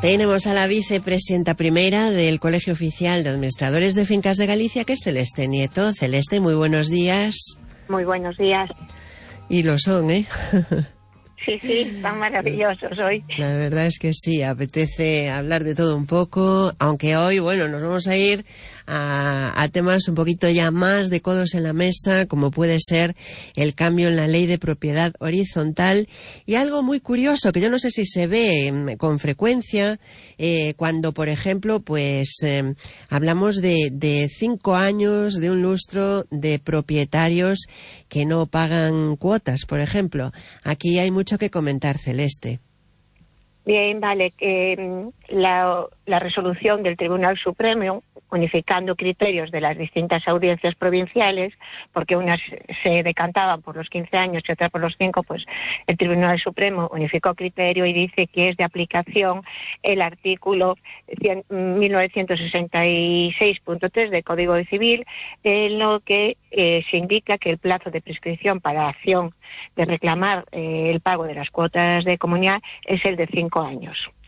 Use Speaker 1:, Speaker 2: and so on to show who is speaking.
Speaker 1: Tenemos a la vicepresidenta primera del Colegio Oficial de Administradores de Fincas de Galicia, que es Celeste Nieto. Celeste, muy buenos días.
Speaker 2: Muy buenos días.
Speaker 1: Y lo son, ¿eh?
Speaker 2: Sí, están maravillosos hoy.
Speaker 1: La verdad es que sí, apetece hablar de todo un poco, aunque hoy, bueno, nos vamos a ir a temas un poquito ya más de codos en la mesa, como puede ser el cambio en la ley de propiedad horizontal, y algo muy curioso que yo no sé si se ve con frecuencia cuando, por ejemplo, pues hablamos de 5 años, de un lustro de propietarios que no pagan cuotas, por ejemplo. Aquí hay mucho que comentar, Celeste.
Speaker 2: Bien, vale. La resolución del Tribunal Supremo, unificando criterios de las distintas audiencias provinciales, porque unas se decantaban por los 15 años y otras por los 5, pues el Tribunal Supremo unificó criterio y dice que es de aplicación el artículo 1966.3 del Código Civil, en lo que se indica que el plazo de prescripción para acción de reclamar el pago de las cuotas de comunidad es el de 5 años.